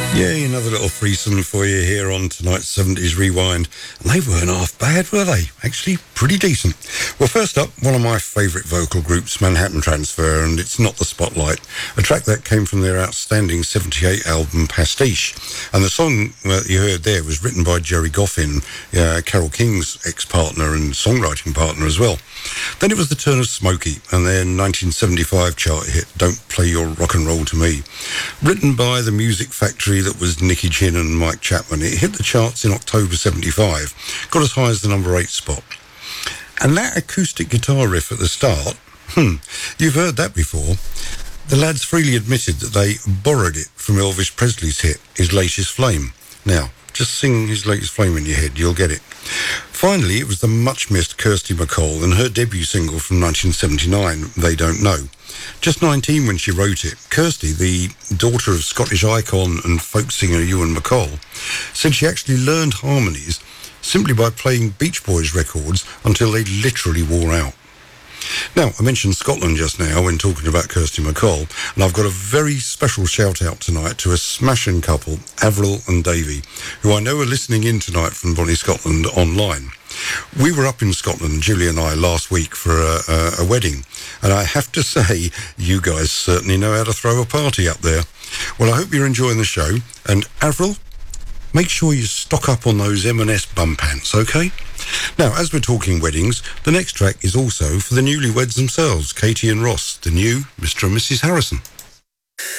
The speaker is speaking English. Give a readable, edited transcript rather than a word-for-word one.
Yeah, another little threesome for you here on tonight's 70s Rewind. And they weren't half bad, were they? Actually, pretty decent. Well, first up, one of my favourite vocal groups, Manhattan Transfer, and It's Not the Spotlight, a track that came from their outstanding 78 album Pastiche. And the song that you heard there was written by Jerry Goffin, Carole King's ex-partner and songwriting partner as well. Then it was the turn of Smokey and their 1975 chart hit, Don't Play Your Rock and Roll to Me. Written by the Music Factory that was Nicky Chinn and Mike Chapman, it hit the charts in October 75, got as high as the number 8 spot. And that acoustic guitar riff at the start, you've heard that before. The lads freely admitted that they borrowed it from Elvis Presley's hit, His Latest Flame. Now, just sing His Latest Flame in your head, you'll get it. Finally, it was the much-missed Kirsty MacColl and her debut single from 1979, They Don't Know. Just 19 when she wrote it, Kirsty, the daughter of Scottish icon and folk singer Ewan MacColl, said she actually learned harmonies simply by playing Beach Boys records until they literally wore out. Now, I mentioned Scotland just now when talking about Kirsty MacColl, and I've got a very special shout-out tonight to a smashing couple, Avril and Davy, who I know are listening in tonight from Bonnie, Scotland, online. We were up in Scotland, Julie and I, last week for a wedding, and I have to say, you guys certainly know how to throw a party up there. Well, I hope you're enjoying the show, and Avril, make sure you stock up on those M&S bum pants, okay? Now, as we're talking weddings, the next track is also for the newlyweds themselves, Katie and Ross, the new Mr. and Mrs. Harrison.